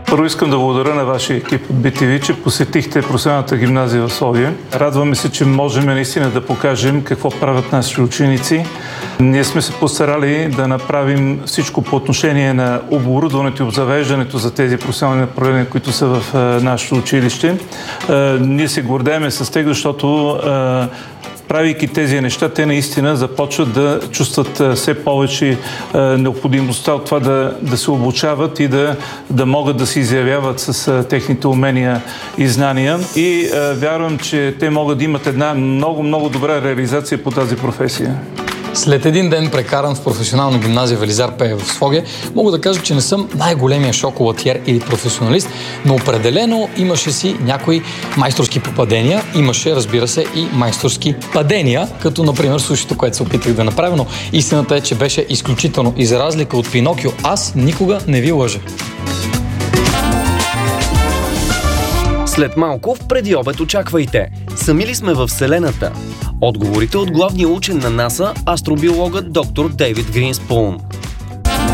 Първо искам да благодаря на вашия екип от BTV, че посетихте професионалната гимназия в София. Радваме се, че можем наистина да покажем какво правят нашите ученици. Ние сме се постарали да направим всичко по отношение на оборудването и обзавеждането за тези професионални направления, които са в нашето училище. Ние се гордеем с тях, защото правейки тези неща, те наистина започват да чувстват все повече необходимостта от това да се обучават и да могат да се изявяват с техните умения и знания. И вярвам, че те могат да имат една много добра реализация по тази професия. След един ден прекаран в професионална гимназия Велизар Пеев в Своге, мога да кажа, че не съм най-големия шоколатиер или професионалист, но определено имаше си някои майсторски попадения, имаше, разбира се, и майсторски падения, като, например, сушито, което се опитах да направя, но истината е, че беше изключително и за разлика от Пинокио, аз никога не ви лъжа. След малко в преди обед очаквайте. Сами ли сме във Вселената? Отговорите от главния учен на НАСА, астробиологът доктор Дейвид Гринспун.